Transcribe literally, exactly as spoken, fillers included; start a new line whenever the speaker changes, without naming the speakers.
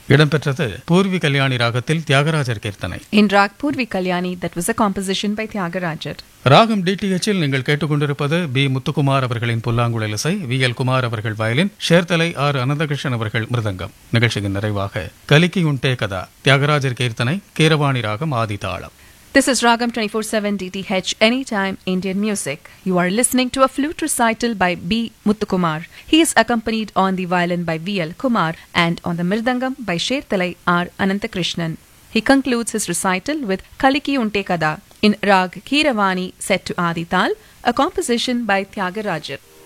இடம்பெற்றது பூர்வி கல்யாணி ராகத்தில் தியாகராஜர் கீர்த்தனை.
In Rag Purvi Kalyani, that was a composition by Tyagarajar.
ராகம் டிடிஎச்சில் நீங்கள் கேட்டுக்கொண்டிருப்பது பி முத்துக்குமார் அவர்களின் புல்லாங்குழல் இசை, வி எல் குமார் அவர்கள் வயலின், ஷேர்தலை ஆர் அனந்தகிருஷ்ணன் அவர்கள் மிருதங்கம். நிகழ்ச்சியின் நிறைவாக கலிக்கி உண்டே கதா தியாகராஜர் கீர்த்தனை, கீரவாணி ராகம் ஆதி தாளம்.
This is Ragam twenty-four seven D T H Anytime Indian Music. You are listening to a flute recital by B. Muthukumar. He is accompanied on the violin by V L Kumar and on the mirdangam by Sherthalai R. Ananthakrishnan. He concludes his recital with Kaliki Unte Kada in Rag Keeravani set to Adi Tal, a composition by Tyagarajar.